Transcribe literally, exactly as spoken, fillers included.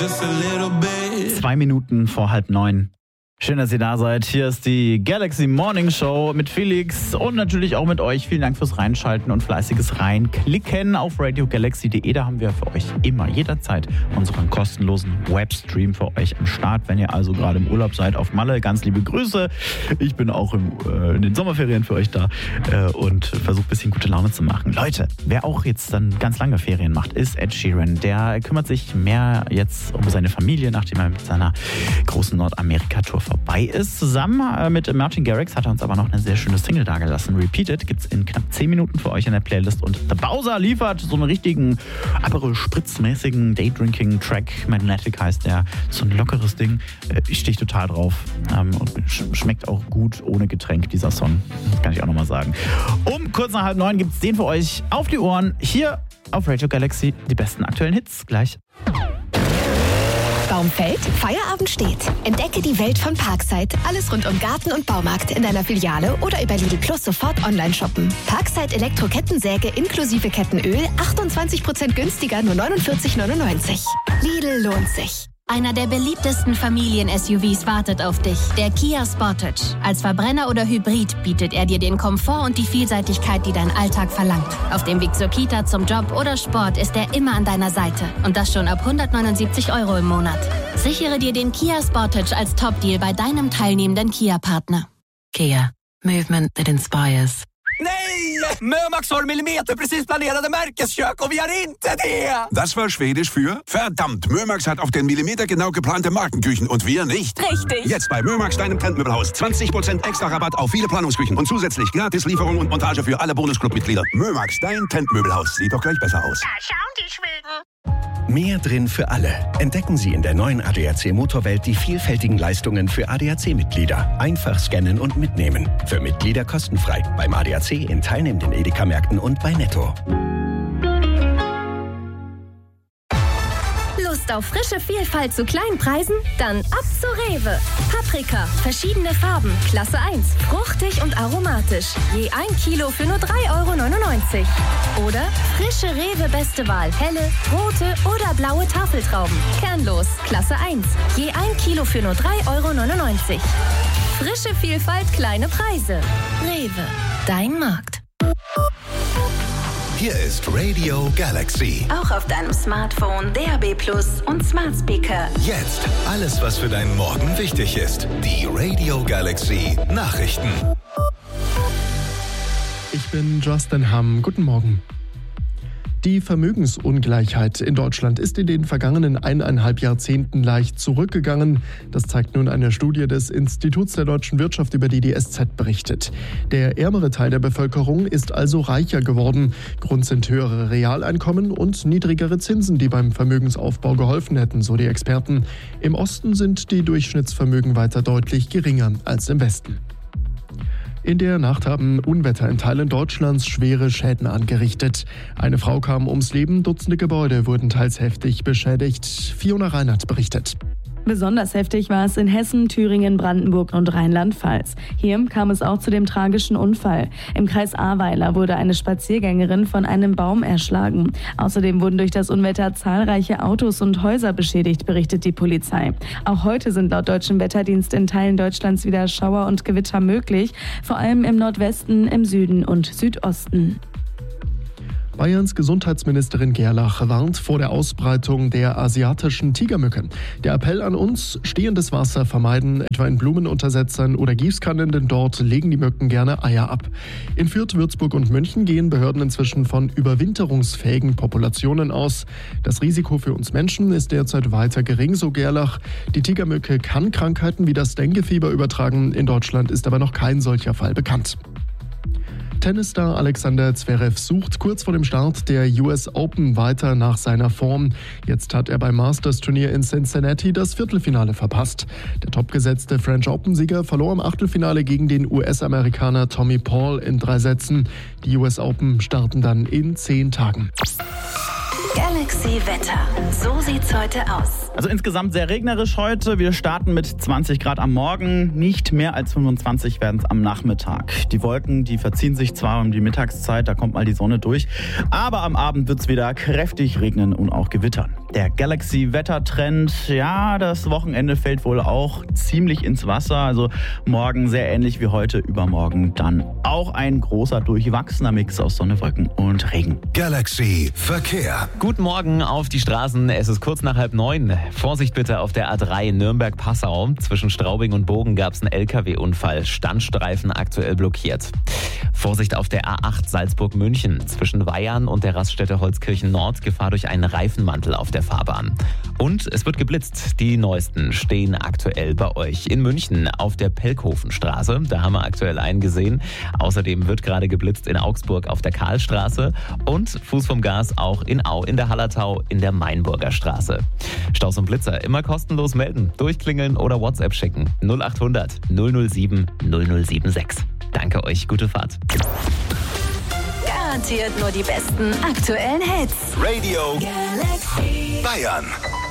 just a little bit. Zwei Minuten vor halb neun. Schön, dass ihr da seid. Hier ist die Galaxy Morning Show mit Felix und natürlich auch mit euch. Vielen Dank fürs Reinschalten und fleißiges Reinklicken auf radio galaxy punkt de. Da haben wir für euch immer, jederzeit unseren kostenlosen Webstream für euch am Start. Wenn ihr also gerade im Urlaub seid auf Malle, ganz liebe Grüße. Ich bin auch im, äh, in den Sommerferien für euch da äh, und versuche ein bisschen gute Laune zu machen. Leute, wer auch jetzt dann ganz lange Ferien macht, ist Ed Sheeran. Der kümmert sich mehr jetzt um seine Familie, nachdem er mit seiner großen Nordamerika-Tour vorbei ist. Zusammen mit Martin Garrix hat er uns aber noch eine sehr schöne Single dagelassen. Repeated gibt's in knapp zehn Minuten für euch in der Playlist und The Bowser liefert so einen richtigen Aperol Spritz-mäßigen Daydrinking-Track. Magnetic heißt der. So ein lockeres Ding. Ich stehe total drauf. Und schmeckt auch gut ohne Getränk, dieser Song. Das kann ich auch nochmal sagen. Um kurz nach halb neun gibt's den für euch auf die Ohren. Hier auf Radio Galaxy. Die besten aktuellen Hits gleich. Baum fällt, Feierabend steht. Entdecke die Welt von Parkside. Alles rund um Garten und Baumarkt in deiner Filiale oder über Lidl Plus sofort online shoppen. Parkside Elektro-Kettensäge inklusive Kettenöl achtundzwanzig Prozent günstiger, nur neunundvierzig neunundneunzig. Lidl lohnt sich. Einer der beliebtesten Familien-S U Vs wartet auf dich, der Kia Sportage. Als Verbrenner oder Hybrid bietet er dir den Komfort und die Vielseitigkeit, die dein Alltag verlangt. Auf dem Weg zur Kita, zum Job oder Sport ist er immer an deiner Seite. Und das schon ab hundertneunundsiebzig Euro im Monat. Sichere dir den Kia Sportage als Top-Deal bei deinem teilnehmenden Kia-Partner. Kia. Movement that inspires. Nej! Mömax har millimeterprecis planerade Märkeskök och vi har inte det! Das war Schwedisch für verdammt, Mömax hat auf den Millimeter genau geplante Markenküchen und wir nicht. Richtig! Jetzt bei Mömax, deinem Trendmöbelhaus. zwanzig Prozent extra Rabatt auf viele Planungsküchen und zusätzlich gratis Lieferung und Montage für alle Bonusclub-Mitglieder. Mömax, dein Trendmöbelhaus. Sieht doch gleich besser aus. Da schauen die Schweden. Mehr drin für alle. Entdecken Sie in der neuen A D A C Motorwelt die vielfältigen Leistungen für A D A C-Mitglieder. Einfach scannen und mitnehmen. Für Mitglieder kostenfrei. Beim A D A C in teilnehmenden Edeka-Märkten und bei Netto. Lust auf frische Vielfalt zu kleinen Preisen? Dann ab zu Rewe. Paprika, verschiedene Farben, Klasse eins, fruchtig und aromatisch. Je ein Kilo für nur drei Euro neunundneunzig. Oder frische Rewe Beste Wahl, helle, rote oder blaue Tafeltrauben. Kernlos, Klasse eins. Je ein Kilo für nur drei Euro neunundneunzig. Frische Vielfalt, kleine Preise. Rewe, dein Markt. Hier ist Radio Galaxy. Auch auf deinem Smartphone, D A B Plus und Smart Speaker. Jetzt alles, was für deinen Morgen wichtig ist. Die Radio Galaxy Nachrichten. Ich bin Justin Hamm. Guten Morgen. Die Vermögensungleichheit in Deutschland ist in den vergangenen eineinhalb Jahrzehnten leicht zurückgegangen. Das zeigt nun eine Studie des Instituts der deutschen Wirtschaft, über die die S Z berichtet. Der ärmere Teil der Bevölkerung ist also reicher geworden. Grund sind höhere Realeinkommen und niedrigere Zinsen, die beim Vermögensaufbau geholfen hätten, so die Experten. Im Osten sind die Durchschnittsvermögen weiter deutlich geringer als im Westen. In der Nacht haben Unwetter in Teilen Deutschlands schwere Schäden angerichtet. Eine Frau kam ums Leben, Dutzende Gebäude wurden teils heftig beschädigt. Fiona Reinhardt berichtet. Besonders heftig war es in Hessen, Thüringen, Brandenburg und Rheinland-Pfalz. Hier kam es auch zu dem tragischen Unfall. Im Kreis Ahrweiler wurde eine Spaziergängerin von einem Baum erschlagen. Außerdem wurden durch das Unwetter zahlreiche Autos und Häuser beschädigt, berichtet die Polizei. Auch heute sind laut deutschem Wetterdienst in Teilen Deutschlands wieder Schauer und Gewitter möglich, vor allem im Nordwesten, im Süden und Südosten. Bayerns Gesundheitsministerin Gerlach warnt vor der Ausbreitung der asiatischen Tigermücke. Der Appell an uns, stehendes Wasser vermeiden, etwa in Blumenuntersetzern oder Gießkannen, denn dort legen die Mücken gerne Eier ab. In Fürth, Würzburg und München gehen Behörden inzwischen von überwinterungsfähigen Populationen aus. Das Risiko für uns Menschen ist derzeit weiter gering, so Gerlach. Die Tigermücke kann Krankheiten wie das Denguefieber übertragen. In Deutschland ist aber noch kein solcher Fall bekannt. Tennisstar Alexander Zverev sucht kurz vor dem Start der U S Open weiter nach seiner Form. Jetzt hat er beim Masters-Turnier in Cincinnati das Viertelfinale verpasst. Der topgesetzte French Open-Sieger verlor im Achtelfinale gegen den U S-Amerikaner Tommy Paul in drei Sätzen. Die U S Open starten dann in zehn Tagen. Galaxy. Galaxy Wetter. So sieht's heute aus. Also insgesamt sehr regnerisch heute. Wir starten mit zwanzig Grad am Morgen. Nicht mehr als fünfundzwanzig werden es am Nachmittag. Die Wolken, die verziehen sich zwar um die Mittagszeit, da kommt mal die Sonne durch. Aber am Abend wird es wieder kräftig regnen und auch gewittern. Der Galaxy-Wettertrend, ja, das Wochenende fällt wohl auch ziemlich ins Wasser. Also morgen sehr ähnlich wie heute, übermorgen dann auch ein großer, durchwachsener Mix aus Sonne, Wolken und Regen. Galaxy Verkehr. Guten Morgen auf die Straßen. Es ist kurz nach halb neun. Vorsicht bitte auf der A drei Nürnberg-Passau. Zwischen Straubing und Bogen gab es einen L K W-Unfall. Standstreifen aktuell blockiert. Vorsicht auf der A acht Salzburg-München. Zwischen Weihern und der Raststätte Holzkirchen Nord Gefahr durch einen Reifenmantel auf der Fahrbahn. Und es wird geblitzt. Die neuesten stehen aktuell bei euch in München auf der Pelkhofenstraße. Da haben wir aktuell einen gesehen. Außerdem wird gerade geblitzt in Augsburg auf der Karlstraße und Fuß vom Gas auch in Au in der Hallertau in der Mainburger Straße. Staus und Blitzer immer kostenlos melden, durchklingeln oder WhatsApp schicken. null acht hundert null null sieben null null sieben sechs. Danke euch, gute Fahrt. Garantiert nur die besten aktuellen Hits. Radio Galaxy Bayern.